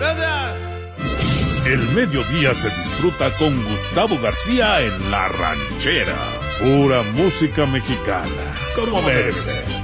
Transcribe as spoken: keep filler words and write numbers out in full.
Gracias. El mediodía se disfruta con Gustavo García en La Ranchera. Pura música mexicana, como debe ser.